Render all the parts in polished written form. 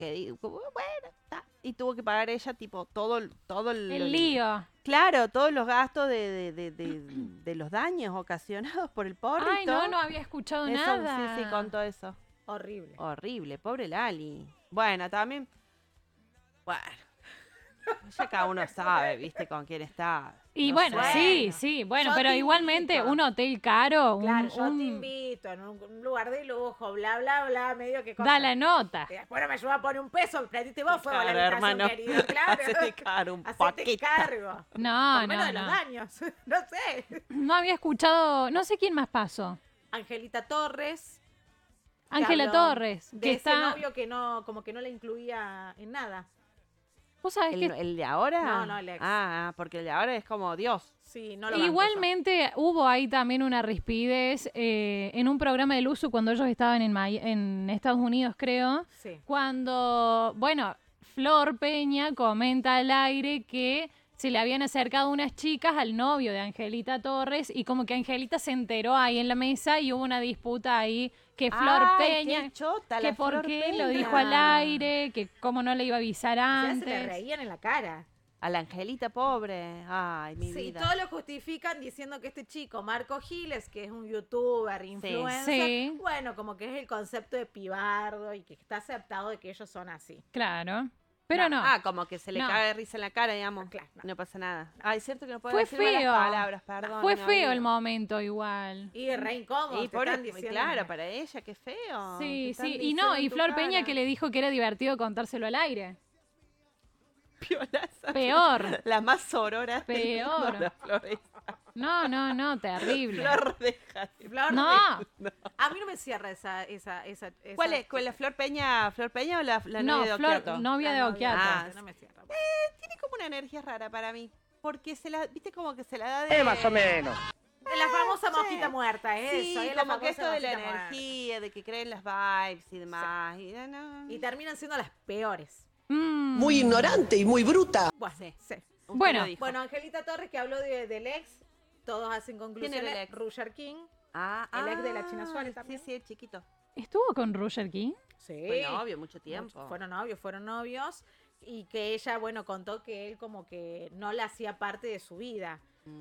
que digo, bueno, está. Y tuvo que pagar ella, tipo, todo El lío. Claro, todos los gastos de los daños ocasionados por el porrito. Ay, no había escuchado nada. Sí, contó eso. Horrible. Horrible, pobre Lali. Bueno, también... Bueno, ya cada uno sabe, viste, con quién está. Y No bueno, sé. sí, bueno, Yo pero te igualmente invito. un hotel caro, Claro, yo te invito en un lugar de lujo, bla, bla, bla, medio que cosa. da la nota. Y después no me ayuda a poner un peso, prendiste vos fuego a la Claro, habitación, hermano. querido, claro. Hacete cargo, un Hacete poquito. cargo. No, Por lo menos de los no. daños, no sé. No había escuchado, no sé quién más pasó. Angelita Torres. que Ángela habló Torres, de que ese está... novio que no, como que no la incluía en nada. ¿Vos sabés que ¿El de ahora? No, el ex. Porque el de ahora es como Dios. Sí, no lo banco igualmente hubo ahí también una rispidez en un programa de Luzu cuando ellos estaban en Estados Unidos, creo. yo. Sí. Cuando, bueno, Flor Peña comenta al aire que se le habían acercado unas chicas al novio de Angelita Torres y como que Angelita se enteró ahí en la mesa y hubo una disputa ahí que Flor Ay, Peña, qué chota, que la por Flor qué Peña. lo dijo al aire, que cómo no le iba a avisar Ya se antes. le reían en la cara. A la Angelita pobre. Ay, mi Sí, vida. todo lo justifican diciendo que este chico, Marco Giles, que es un youtuber, influencer, Sí. bueno, como que es el concepto de pibardo y que está aceptado de que ellos son así. Claro. Pero no. Como que se le No. cae de risa en la cara, digamos. Claro, No, no. pasa nada. Ay, es cierto que no puedo Fue decir malas feo. palabras, perdón. Fue no, feo digo. el momento igual. Y re incómodo, Y te pobre, están diciendo. claro, para ella, qué feo. Te Sí, están sí. Y diciendo no, en y tu Flor Peña cara. que le dijo que era divertido contárselo al aire. Piolaza. Peor. La más sorora. Peor. La Flor esa. No, terrible. Flor, déjate. Flor, No, a mí no me cierra esa ¿Cuál es? ¿Cuál, la Flor Peña o la no, novia de Flor, Occhiato? novia de Occhiato. Ah, no me cierra. Tiene como una energía rara para mí. Porque viste como que se la da de... Más o menos. La famosa sí. mosquita muerta, es Sí, eso. es la como que famosa esto de la mosquita muerta. energía, de que creen las vibes y demás. Y, no. Y terminan siendo las peores. Muy ignorante y muy bruta. Bueno, Sí. sí. Usted Bueno, lo dijo. Bueno, Angelita Torres, que habló del ex, todos hacen conclusiones. ¿Quién era el ex? Roger King. Ah, el ex de la China Suárez también. Sí, el chiquito. ¿Estuvo con Roger King? Sí. Fue novio mucho tiempo. Fueron novios. Y que ella, bueno, contó que él como que no la hacía parte de su vida.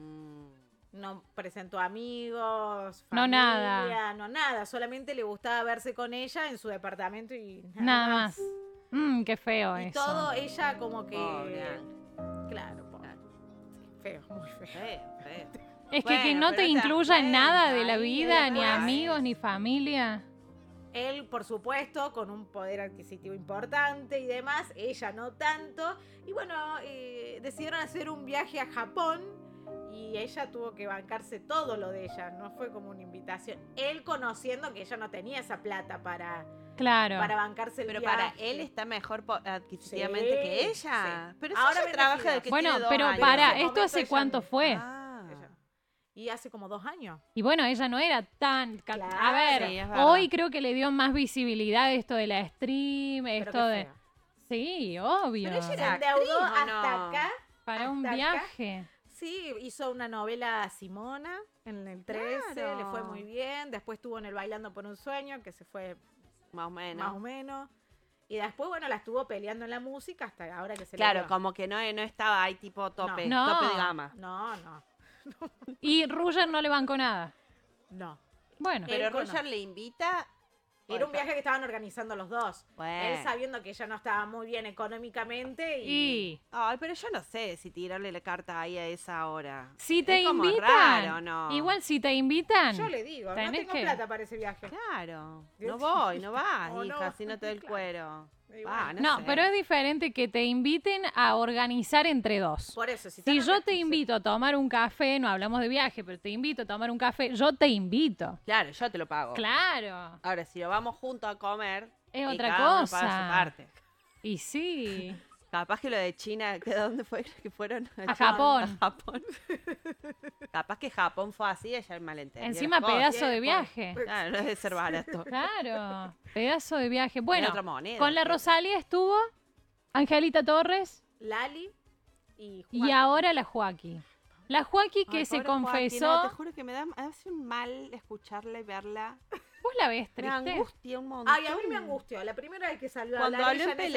No presentó amigos, No familia, nada. no nada. Solamente le gustaba verse con ella en su departamento y Nada más. Qué feo Y eso. todo ella como que... Pobre. Claro, pobre. Sí, feo, muy feo. Feo. Es que Bueno, no pero te te das incluya en nada cuenta, de la ahí vida, ni después. amigos, ni familia. Él, por supuesto, con un poder adquisitivo importante y demás, ella no tanto. Y bueno, decidieron hacer un viaje a Japón y ella tuvo que bancarse todo lo de ella, no fue como una invitación. Él conociendo que ella no tenía esa plata para Claro. bancarse el Pero viaje. para él está mejor adquisitivamente Sí, que ella. sí. Pero si Ahora ella trabaja bendecida. de que Bueno, tiene 2 pero años. para, En ese ¿esto momento hace ella cuánto no- fue? Ella no. Y hace como 2 años. Y bueno, ella no era tan... Claro. A ver, Sí, es verdad. hoy creo que le dio más visibilidad esto de la stream, Pero esto qué de... feo. Sí, obvio. Pero ella Se era endeudó actriz, ¿o hasta no? acá. Para un hasta acá. viaje. Sí, hizo una novela Simona en el 13, Claro. le fue muy bien. Después estuvo en el Bailando por un Sueño, que se fue Más o menos. más o menos. Y después, bueno, la estuvo peleando en la música hasta ahora que se le Claro, dio. como que no estaba ahí tipo tope, No. tope de gama. No, no, Y Roger no le bancó nada. no. Bueno, Pero Él Roger le invita. Era un viaje que estaban organizando los dos. Bueno. Él sabiendo que ella no estaba muy bien económicamente y Ay, pero yo no sé si tirarle la carta ahí a esa hora. si te Es como invitan, raro, ¿no? igual si te invitan, yo le digo, no tenés tengo que- plata para ese viaje. Claro. Dios. No voy, no vas, O no, hija, si no te doy el claro. cuero. Y Va, bueno. no, sé. pero es diferente que te inviten a organizar entre dos. Por eso, si Si están yo te sí. invito a tomar un café, no hablamos de viaje, pero te invito a tomar un café, yo te invito. Claro, yo te lo pago. Claro, Ahora, si lo vamos juntos a comer. es y otra cada uno paga cosa. su parte. Y sí, Capaz que lo de China, ¿de dónde fue que fueron? A Japón. A Japón. Capaz que Japón fue así, ella malentendió. encima las cosas. pedazo de Bien, viaje. Claro, no debe ser barato. Claro, pedazo de viaje. Bueno, otra moneda, con la sí. Rosalía estuvo Angelita Torres Lali y y Joaquín. ahora la Joaquí. La Joaquí que Ay, se pobre Joaquín, confesó. no, te juro que me hace un mal escucharla y verla. ¿Vos la ves Me triste? angustia un montón. Ay, a mí me angustió. La primera vez que salió a Cuando hablar habló ella en en ese